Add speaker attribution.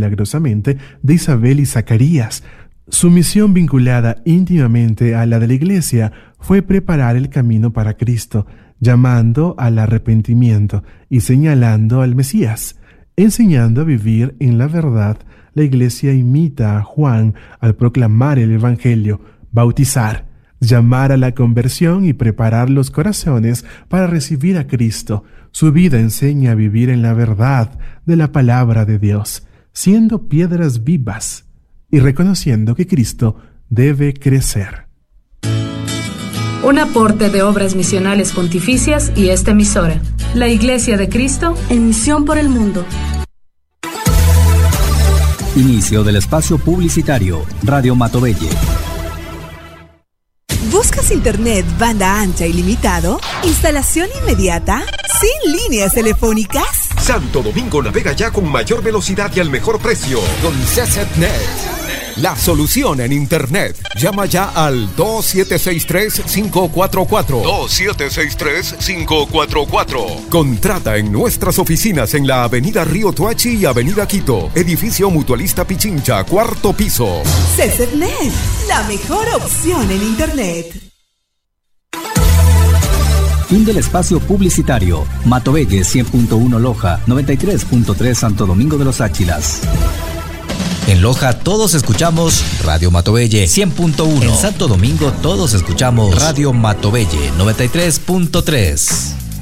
Speaker 1: milagrosamente de Isabel y Zacarías. Su misión, vinculada íntimamente a la de la Iglesia, fue preparar el camino para Cristo, llamando al arrepentimiento y señalando al Mesías. Enseñando a vivir en la verdad, la Iglesia imita a Juan al proclamar el Evangelio, bautizar, llamar a la conversión y preparar los corazones para recibir a Cristo. Su vida enseña a vivir en la verdad de la palabra de Dios, siendo piedras vivas y reconociendo que Cristo debe crecer.
Speaker 2: Un aporte de Obras Misionales Pontificias y esta emisora, la Iglesia de Cristo, en misión por el mundo.
Speaker 3: Inicio del espacio publicitario, Radio Matovelle.
Speaker 4: ¿Buscas internet banda ancha ilimitado? ¿Instalación inmediata? ¿Sin líneas telefónicas?
Speaker 5: Santo Domingo navega ya con mayor velocidad y al mejor precio. Con CCTNet. La solución en Internet. Llama ya al 2763-544. 2763-544. Contrata en nuestras oficinas en la Avenida Río Tuachi y Avenida Quito. Edificio Mutualista Pichincha, 4º piso.
Speaker 4: CCTNet, la mejor opción en Internet.
Speaker 3: Fin del espacio publicitario. Matovelle 100.1 Loja, 93.3 Santo Domingo de los Áchilas.
Speaker 6: En Loja todos escuchamos Radio Matovelle 100.1. En Santo Domingo todos escuchamos Radio Matovelle 93.3.